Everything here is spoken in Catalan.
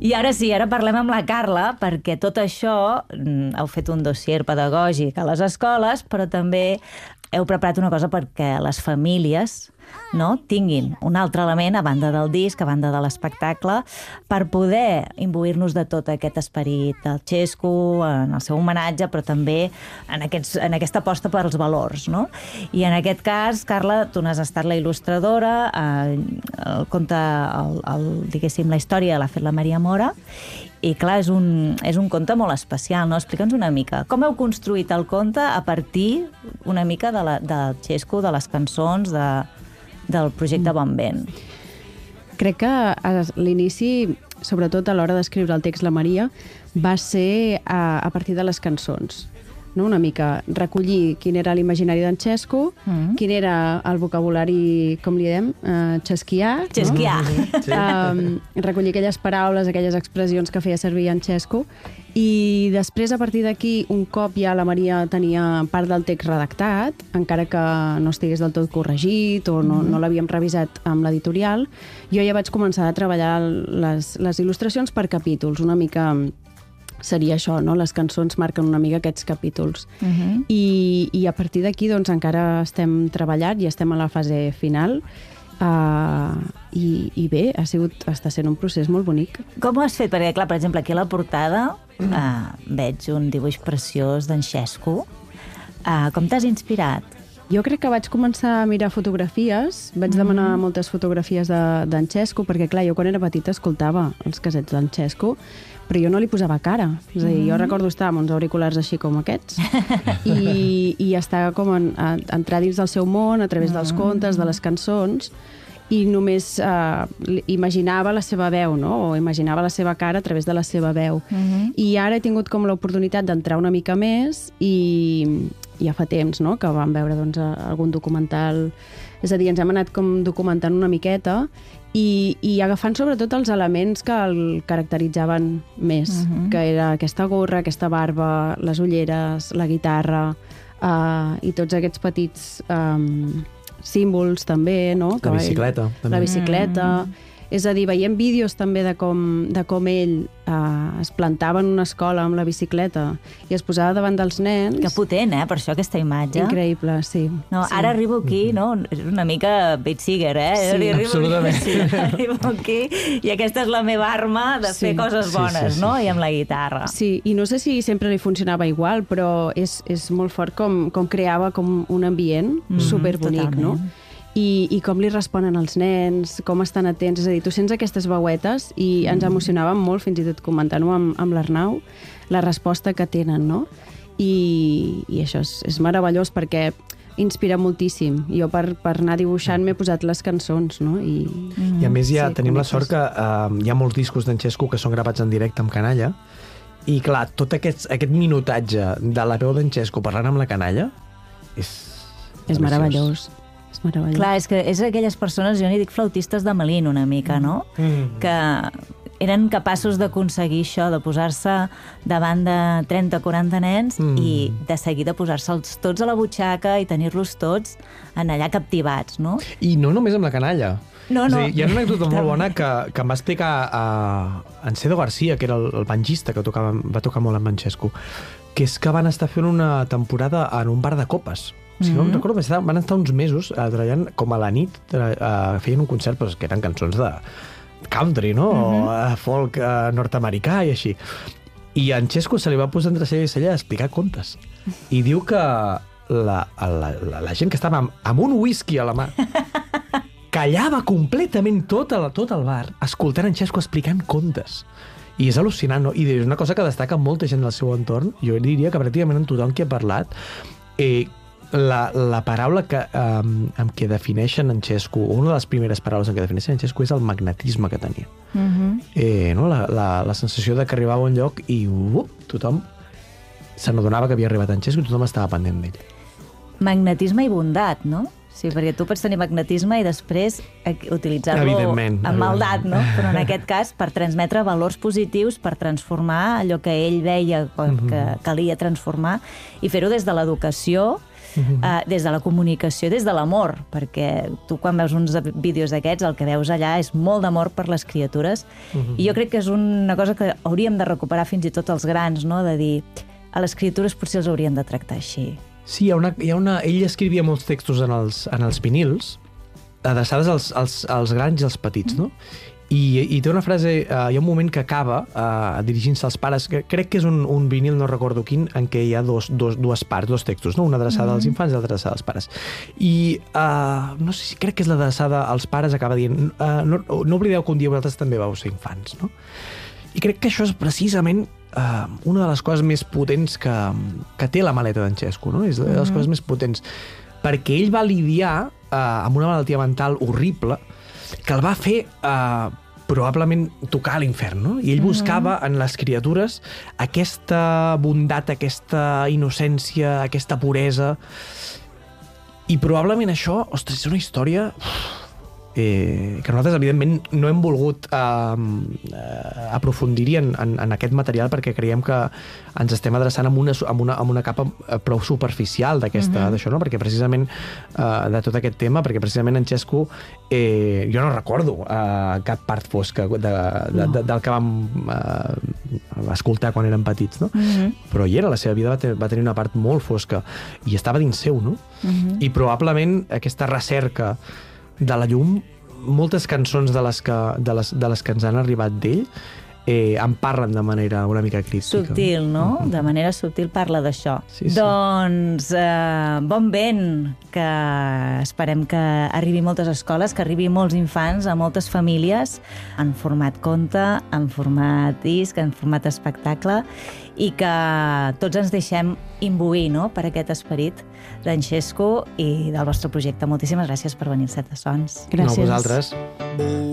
I ara sí, ara parlem amb la Carla, perquè tot això heu fet un dossier pedagògic a les escoles, però també heu preparat una cosa perquè les famílies tinguin un altre element a banda del disc, a banda de l'espectacle, per poder imbuir-nos de tot aquest esperit del Xesco, en el seu homenatge, però també en aquesta aposta pels valors. No? I en aquest cas, Carla, tu n'has estat la il·lustradora, el conte, diguéssim, la història l'ha fet la Maria Mora, i clar, és un conte molt especial, no? Explica'ns una mica. Com heu construït el conte a partir una mica del Xesco, de les cançons, del projecte Bon Vent? Crec que a l'inici, sobretot a l'hora d'escriure el text La Maria, va ser a partir de les cançons. No? Una mica recollir quin era l'imaginari d'en Xesco, quin era el vocabulari, com li diem, xesquiar. Xesquiar. No? Recollir aquelles paraules, aquelles expressions que feia servir en Xesco. I després, a partir d'aquí, un cop ja la Maria tenia part del text redactat, encara que no estigués del tot corregit o no l'havíem revisat amb l'editorial, jo ja vaig començar a treballar les il·lustracions per capítols, una mica seria això, no? Les cançons marquen una mica aquests capítols. I a partir d'aquí doncs, encara estem treballant i estem a la fase final. I bé, està sent un procés molt bonic. Com ho has fet? Perquè, clar, per exemple, aquí a la portada veig un dibuix preciós d'en Xesco. Com t'has inspirat? Jo crec que vaig començar a mirar fotografies, vaig demanar moltes fotografies d'en Xesco, perquè clar, jo quan era petita escoltava els casets d'en Xesco, però jo no li posava cara. És a dir, jo recordo estar amb uns auriculars així com aquests i estar com entrar dins del seu món a través dels contes, de les cançons, i només imaginava la seva veu, no? O imaginava la seva cara a través de la seva veu. I ara he tingut com l'oportunitat d'entrar una mica més i ja fa temps, no?, que vam veure doncs, algun documental. És a dir, ens hem anat com documentant una miqueta i agafant sobretot els elements que el caracteritzaven més, que era aquesta gorra, aquesta barba, les ulleres, la guitarra i tots aquests petits símbols també, no? La bicicleta. La bicicleta. És a dir, veiem vídeos també de com ell es plantava en una escola amb la bicicleta i es posava davant dels nens. Que potent, per això, aquesta imatge. Increïble, sí. No, ara arribo aquí, no? És una mica Pete Seeger, Sí, absolutament. Arribo aquí i aquesta és la meva arma de fer coses bones, no? I amb la guitarra. Sí, i no sé si sempre li funcionava igual, però és molt fort com creava com un ambient superbonic, no? I com li responen els nens, com estan atents. És a dir, tu sents aquestes veuetes i ens emocionàvem molt, fins i tot comentant-ho amb l'Arnau, la resposta que tenen, no? I això és meravellós perquè inspira moltíssim. Jo per anar dibuixant m'he posat les cançons, no? I a més ja tenim la sort que hi ha molts discos d'en Xesco que són gravats en directe amb canalla i clar, tot aquest minutatge de la veu d'en Xesco parlant amb la canalla és meravellós. Clar, és que és aquelles persones, jo n'hi dic flautistes de Melín una mica, no? Que eren capaços d'aconseguir això, de posar-se davant de 30 o 40 nens i de seguida posar-se'ls tots a la butxaca i tenir-los tots en allà captivats, no? I no només amb la canalla. No. Hi ha una anècdota molt bona que em va explicar en Cedo García, que era el banjista que va tocar molt amb en Xesco, que és que van estar fent una temporada en un bar de copes. Si no em recordo, van estar uns mesos treballant com a la nit, feien un concert però que eren cançons de country, no? O folk nord-americà i així. I en Xesco se li va posar entre cella i cella a explicar contes. I diu que la gent que estava amb un whisky a la mà callava completament tot el bar escoltant en Xesco explicant contes. I és al·lucinant, no? I és una cosa que destaca molta gent del seu entorn. Jo diria que pràcticament en tothom qui ha parlat la paraula amb què defineixen en Xesco, una de les primeres paraules en què defineixen en Xesco és el magnetisme que tenia. No? La sensació de que arribava a un lloc i tothom se n'adonava que havia arribat en Xesco i tothom estava pendent d'ell. Magnetisme i bondat, no? Sí, perquè tu pots tenir magnetisme i després utilitzar-lo amb maldat, no? Però en aquest cas, per transmetre valors positius, per transformar allò que ell veia que calia transformar i fer-ho des de l'educació des de la comunicació, des de l'amor, perquè tu quan veus uns vídeos d'aquests el que veus allà és molt d'amor per les criatures, i jo crec que és una cosa que hauríem de recuperar fins i tot els grans, no? De dir, a les criatures potser els haurien de tractar així. Sí, ell escrivia molts textos en els vinils, adreçades als grans i als petits, no? I té una frase, hi ha un moment que acaba dirigint-se als pares, que crec que és un vinil, no recordo quin, en què hi ha dues parts, dos textos, no? Una adreçada als infants i l'altra adreçada als pares. I no sé si crec que és l'adreçada als pares, acaba dient no oblideu que un dia vosaltres també vau ser infants, no? I crec que això és precisament una de les coses més potents que té la maleta d'en Xesco, no? És de les coses més potents, perquè ell va lidiar amb una malaltia mental horrible que el va fer probablement tocar a l'infern, no? I ell buscava en les criatures aquesta bondat, aquesta innocència, aquesta puresa, i probablement això, ostres, és una història que nosaltres, evidentment, no hem volgut aprofundir-hi en aquest material perquè creiem que ens estem adreçant amb una capa prou superficial d'això, no? Perquè precisament de tot aquest tema, perquè precisament en Xesco jo no recordo cap part fosca del que vam escoltar quan érem petits, no? Però hi era, la seva vida va tenir una part molt fosca i estava dins seu, no? I probablement aquesta recerca de la llum, moltes cançons de les que ens han arribat d'ell en parlen de manera una mica crítica. Subtil, no? De manera subtil parla d'això. Sí. Doncs bon vent, que esperem que arribi a moltes escoles, que arribi a molts infants, a moltes famílies, en format conte, en format disc, en format espectacle, i que tots ens deixem imbuir, no?, per aquest esperit d'en Xesco i del vostre projecte. Moltíssimes gràcies per venir al Set de Sons. Gràcies. No, vosaltres.